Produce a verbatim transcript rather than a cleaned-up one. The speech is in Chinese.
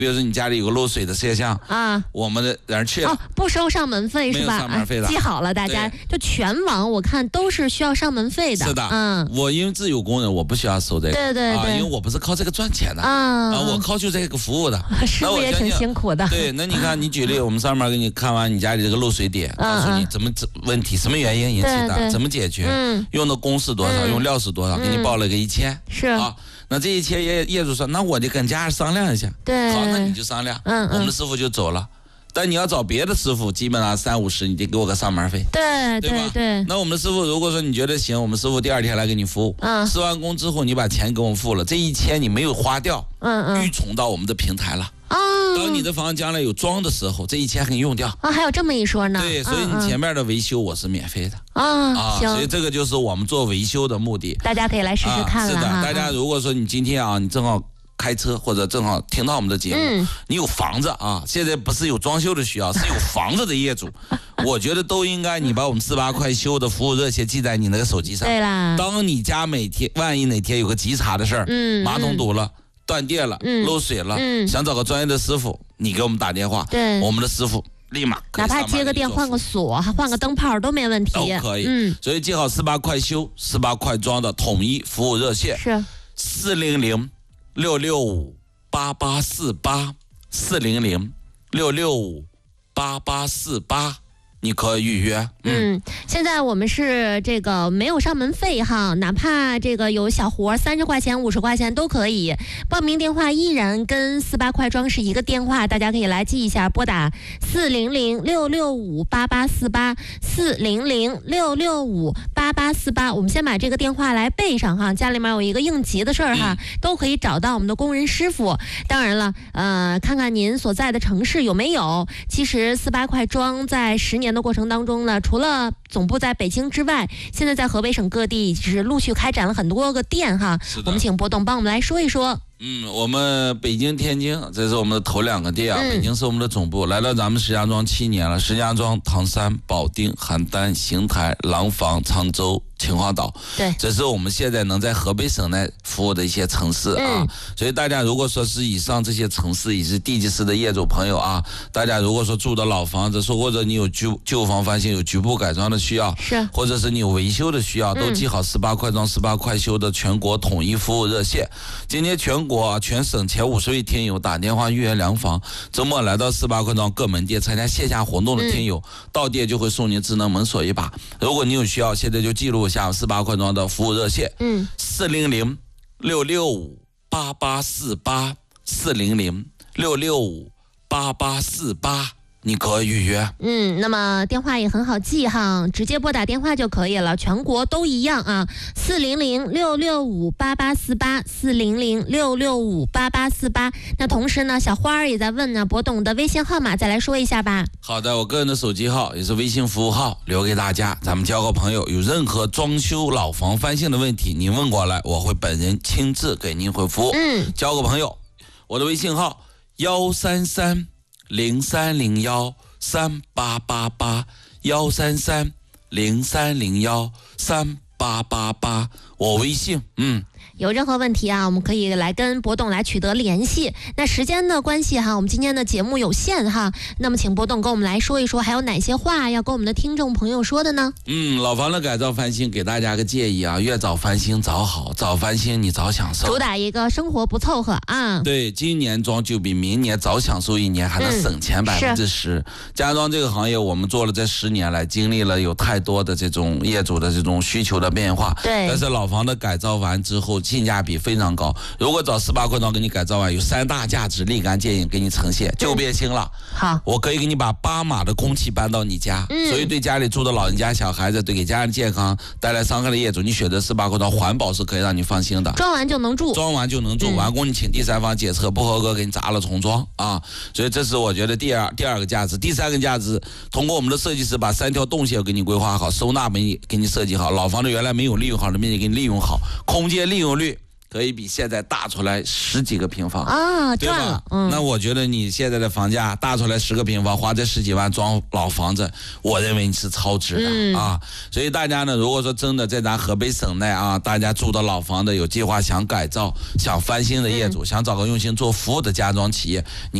比如说你家里有个漏水的摄像啊，我们的人去了、 哦、不收上门费是吧？ 上门费的、 啊、记好了，大家就全网我看都是需要上门费的。 是的，嗯，我因为自有工人，我不需要收这个， 对对对， 啊、因为我不是靠这个赚钱的啊，啊我靠就这个服务的， 师傅也挺辛苦的。 对，那你看，你举例，我们上面给你看完你家里这个漏水点，告诉你怎么问题，什么原因引起的，怎么解决，嗯，用的工是多少，嗯、用料是多少，给你报了个一千， 是啊。那这一切业业主说，那我得跟家人商量一下。 对， 好，那你就商量。嗯，我们的师傅就走了。但你要找别的师傅，基本上三五十，你得给我个上门费。 对对吧？ 对。 那我们的师傅如果说你觉得行，我们师傅第二天来给你服务。嗯。施完工之后，你把钱给我们付了，这一千你没有花掉。嗯嗯。预存到我们的平台了。哦。当你的房将来有装的时候，这一千给你用掉。 啊，还有这么一说呢。 对，所以你前面的维修我是免费的。 啊啊，行。 所以这个就是我们做维修的目的。 大家可以来试试看了、啊、 是的，大家如果说你今天啊，你正好开车或者正好听到我们的节目，嗯、你有房子啊，现在不是有装修的需要，是有房子的业主，我觉得都应该你把我们四八快修的服务热线记在你那个手机上。 对啦， 当你家每天万一哪天有个急茬的事儿，嗯，马桶堵了。嗯断电了、嗯，漏水了、嗯，想找个专业的师傅，你给我们打电话，对，我们的师傅立马哪怕接个电换个锁换个灯泡都没问题， 都可以。嗯，所以记好四八快修、四八快装的统一服务热线是四零零六六五八八四八四零零六六五八八四八。你可以预约。 嗯，嗯现在我们是这个没有上门费哈，哪怕这个有小活三十块钱、五十块钱都可以。报名电话依然跟四八快装是一个电话，大家可以来记一下，拨打四零零六六五八八四八四零零六六五八八四八。我们先把这个电话来背上哈，家里面有一个应急的事儿哈、嗯，都可以找到我们的工人师傅。当然了，呃，看看您所在的城市有没有。其实四八快装在十年的过程当中呢，除了总部在北京之外，现在在河北省各地是陆续开展了很多个店哈。我们请波董帮我们来说一说。 嗯，我们北京、天津，这是我们的头两个店啊。嗯、北京是我们的总部，来到咱们石家庄七年了。石家庄、唐山、保定、邯郸、邢台、廊坊、常州、秦皇岛， 对， 这是我们现在能在河北省内服务的一些城市啊。嗯、所以大家如果说是以上这些城市也是地级市的业主朋友啊，大家如果说住的老房子，说或者你有旧旧房翻新、有局部改装的需要， 是， 或者是你有维修的需要，都记好四八快装、四八快修的全国统一服务热线。今天全国啊，全省前五十位听友打电话预约量房，周末来到四八快装各门店参加线下活动的听友，嗯、到店就会送您智能门锁一把。如果你有需要，现在就记录一下四八快装的服务热线，嗯，四零零六六五八八四八四零零六六五八八四八。你可以预约。 嗯，那么电话也很好记哈，直接拨打电话就可以了，全国都一样啊，四零零六六五八八四八四零零六六五八八四八。那同时呢，小花儿也在问呢，博董的微信号码再来说一下吧。 好的，我个人的手机号也是微信服务号，留给大家，咱们交个朋友。有任何装修老房翻新的问题，您问过来，我会本人亲自给您回复。嗯，交个朋友，我的微信号幺三三。零三零幺三八八八幺三三零三零幺三八八八，我微信，嗯。 有任何问题啊，我们可以来跟博董来取得联系。那时间的关系哈，我们今天的节目有限哈，那么请博董跟我们来说一说，还有哪些话要跟我们的听众朋友说的呢？ 嗯，老房的改造翻新，给大家个建议啊，越早翻新早好，早翻新你早享受， 主打一个生活不凑合啊。 对，今年装就比明年早享受一年，还能省钱百分之十。家装这个行业，我们做了这十年来，经历了有太多的这种业主的这种需求的变化。 对， 但是老房的改造完之后，性价比非常高。如果找四八快装给你改造完，有三大价值立竿见影给你呈现，就变心了。 好， 我可以给你把八码的空气搬到你家，嗯、所以对家里住的老人家、小孩子，对给家人健康带来伤害的业主，你选择四八快装，环保是可以让你放心的。 装完就能住， 装完就能住，嗯、完工你请第三方检测不合格，给你砸了重装啊。所以这是我觉得第二第二个价值，第三个价值，通过我们的设计师把三条动线给你规划好，收纳给你给你设计好，老房子原来没有利用好的面积给你利用好，空间利用率可以比现在大出来十几个平方啊， 对吧？ 赚了。嗯， 那我觉得你现在的房价大出来十个平方，花这十几万装老房子，我认为你是超值的、 嗯、 啊。所以大家呢，如果说真的在咱河北省内啊，大家住的老房子有计划想改造、想翻新的业主，嗯、想找个用心做服务的家装企业，你。